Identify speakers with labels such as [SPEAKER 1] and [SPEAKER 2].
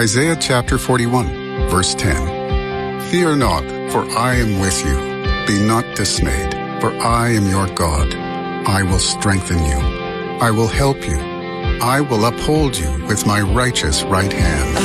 [SPEAKER 1] Isaiah chapter 41, verse 10. Fear not, for I am with you. Be not dismayed, for I am your God. I will strengthen you. I will help you. I will uphold you with my righteous right hand.